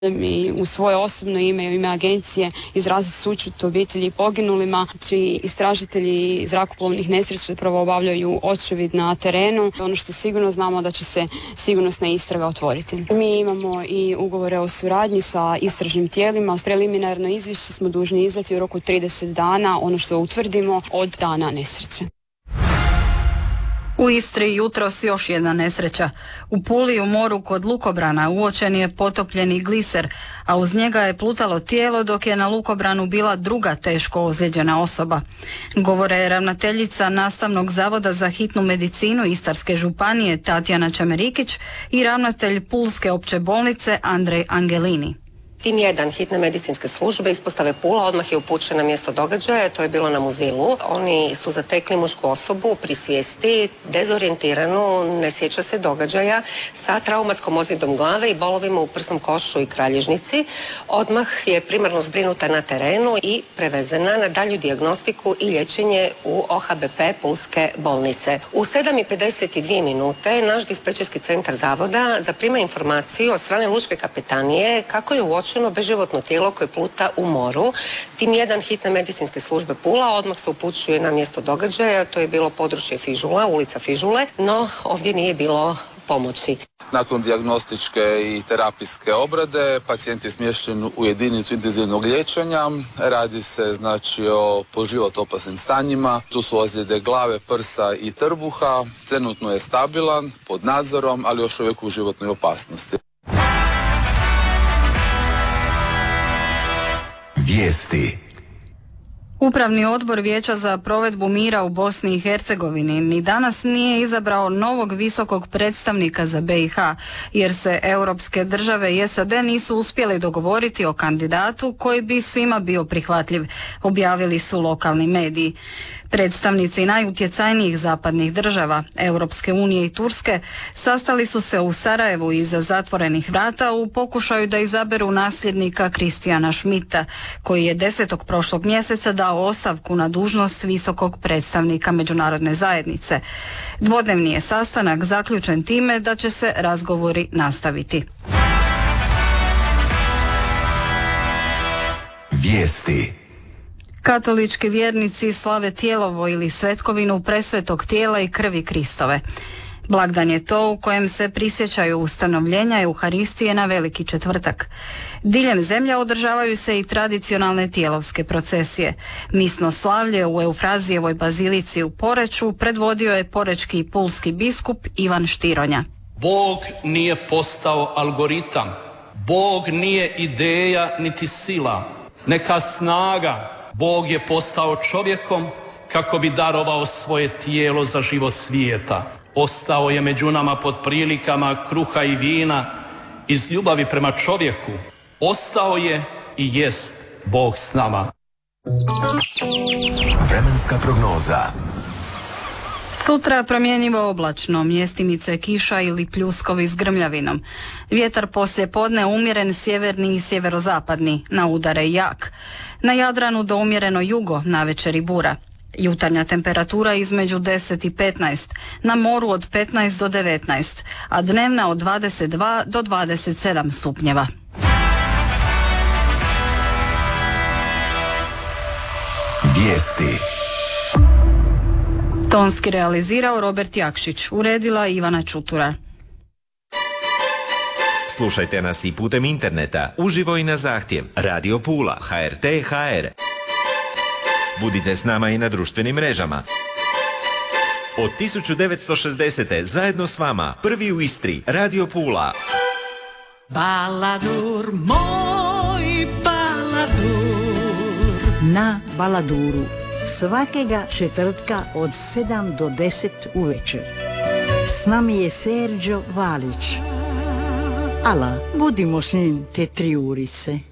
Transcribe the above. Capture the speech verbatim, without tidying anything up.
i u svoje osobno ime i u ime agencije izraziti sućut obitelji poginulima, čiji istražitelji zrakoplovnih nesreća upravo obavljaju očevid na terenu. Ono što sigurno znamo da će se sigurnosna istraga otvoriti. Mi imamo i ugovore o suradnji sa istražnim tijelima. Preliminarno izvješće smo dužni izdati u roku trideset dana, ono što utvrdimo od dana nesreće. U Istri jutros još jedna nesreća. U Puli u moru kod lukobrana uočen je potopljeni gliser, a uz njega je plutalo tijelo dok je na lukobranu bila druga teško ozlijeđena osoba. Govore ravnateljica Nastavnog zavoda za hitnu medicinu Istarske županije Tatjana Čamerikić i ravnatelj Pulske opće bolnice Andrej Angelini. Tim jedan hitne medicinske službe ispostave Pula odmah je upućen na mjesto događaja, to je bilo na Muzilu. Oni su zatekli mušku osobu pri svijesti, dezorijentiranu, ne sjeća se događaja, sa traumatskom ozljedom glave i bolovima u prsnom košu i kralježnici. Odmah je primarno zbrinuta na terenu i prevezena na dalju dijagnostiku i liječenje u O H B P Pulske bolnice. U sedam i pedeset dvije minute naš dispečerski centar zavoda zaprima informaciju od strane lučke kapetanije kako je uočeno beživotno tijelo koje pluta u moru. Tim jedan hitne medicinske službe Pula odmah se upućuje na mjesto događaja, to je bilo područje Fižula, ulica Fižule, no ovdje nije bilo pomoći. Nakon dijagnostičke i terapijske obrade pacijent je smješten u jedinicu intenzivnog liječenja. Radi se znači o po život opasnim stanjima. Tu su ozljede glave, prsa i trbuha. Trenutno je stabilan, pod nadzorom, ali još uvijek u životnoj opasnosti. Vijesti. Upravni odbor Vijeća za provedbu mira u Bosni i Hercegovini ni danas nije izabrao novog visokog predstavnika za B i H, jer se europske države i S A D nisu uspjeli dogovoriti o kandidatu koji bi svima bio prihvatljiv, objavili su lokalni mediji. Predstavnici najutjecajnijih zapadnih država, Europske unije i Turske, sastali su se u Sarajevu iza zatvorenih vrata u pokušaju da izaberu nasljednika Kristijana Schmidta, koji je desetog prošlog mjeseca dao ostavku na dužnost visokog predstavnika međunarodne zajednice. Dvodnevni je sastanak zaključen time da će se razgovori nastaviti. Vijesti. Katolički vjernici slave Tijelovo ili svetkovinu presvetog tijela i krvi Kristove. Blagdan je to u kojem se prisjećaju ustanovljenja Euharistije na Veliki četvrtak. Diljem zemlje održavaju se i tradicionalne tijelovske procesije. Misno slavlje u Eufrazijevoj bazilici u Poreču predvodio je porečki i pulski biskup Ivan Štironja. Bog nije postao algoritam. Bog nije ideja niti sila, neka snaga. Bog je postao čovjekom kako bi darovao svoje tijelo za život svijeta. Ostao je među nama pod prilikama kruha i vina iz ljubavi prema čovjeku. Ostao je i jest Bog s nama. Vremenska prognoza. Sutra promjenjivo oblačno, mjestimice kiša ili pljuskovi s grmljavinom. Vjetar poslije podne umjeren sjeverni i sjeverozapadni, na udare jak. Na Jadranu do umjereno jugo, navečer i bura. Jutarnja temperatura između deset i petnaest, na moru od petnaest do devetnaest, a dnevna od dvadeset dva do dvadeset sedam stupnjeva. Vijesti. Tonski realizirao Robert Jakšić, uredila Ivana Čutura. Slušajte nas i putem interneta, uživo i na zahtjev, Radio Pula, H R T H R. Budite s nama i na društvenim mrežama. Od tisuću devetsto šezdesete zajedno s vama, prvi u Istri, Radio Pula. Baladur, moj Baladur. Na Baladuru, svakega četvrtka od sedam do deset uvečer. S nami je Serđo Valić. Ala, budimo s njim te tri urice.